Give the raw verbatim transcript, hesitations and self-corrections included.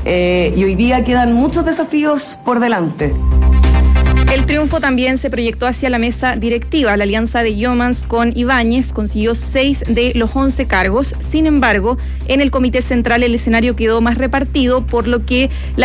eh, y hoy día quedan muchos desafíos por delante. El triunfo también se proyectó hacia la mesa directiva. La alianza de Yeomans con Ibáñez consiguió seis de los once cargos. Sin embargo, en el Comité Central el escenario quedó más repartido, por lo que la